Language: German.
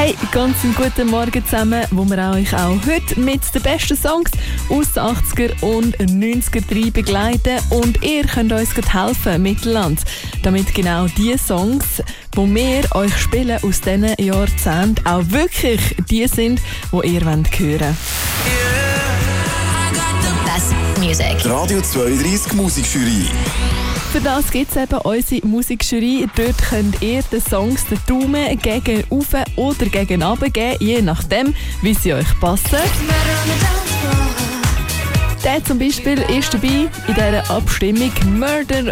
Hey, ganz einen guten Morgen zusammen, wo wir euch auch heute mit den besten Songs aus den 80er und 90er begleiten. Und ihr könnt uns gut helfen, Mittelland, damit genau die Songs, die wir euch spielen aus diesen Jahrzehnten, auch wirklich die sind, die ihr hören wollt. Best Music. Die Radio 32 Musikjury. Für das gibt es eben unsere Musikjury. Dort könnt ihr den Songs den Daumen gegen rauf oder gegen runter geben, je nachdem, wie sie euch passen. Der zum Beispiel ist dabei in dieser Abstimmung Murder